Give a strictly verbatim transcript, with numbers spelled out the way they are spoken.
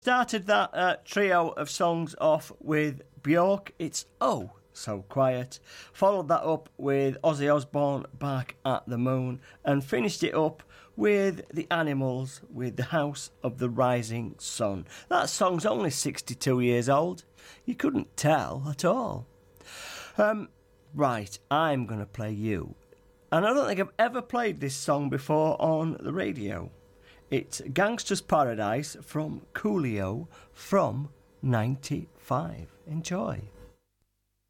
Started that uh, trio of songs off with Bjork, It's Oh So Quiet. Followed that up with Ozzy Osbourne, Back at the Moon. And finished it up with The Animals, with The House of the Rising Sun. That song's only sixty-two years old. You couldn't tell at all. Um, right, I'm going to play you. And I don't think I've ever played this song before on the radio. It's Gangster's Paradise from Coolio from ninety-five. Enjoy.